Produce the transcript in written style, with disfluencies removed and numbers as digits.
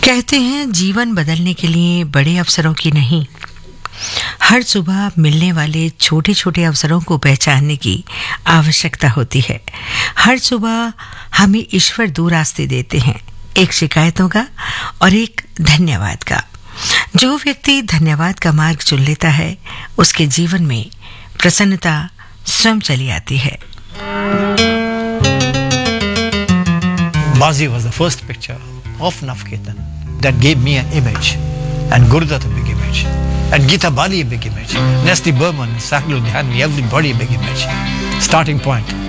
कहते हैं जीवन बदलने के लिए बड़े अवसरों की नहीं, हर सुबह मिलने वाले छोटे छोटे अवसरों को पहचानने की आवश्यकता होती है। हर सुबह हमें ईश्वर दो रास्ते देते हैं, एक शिकायतों का और एक धन्यवाद का। जो व्यक्ति धन्यवाद का मार्ग चुन लेता है, उसके जीवन में प्रसन्नता स्वयं चली आती है। Bazi was the first picture of Navketan that gave me an image, and Gurudutt a big image, and Geeta Bali a big image, Nestle Burman, Sahil Ludhianvi, everybody a big image. Starting point.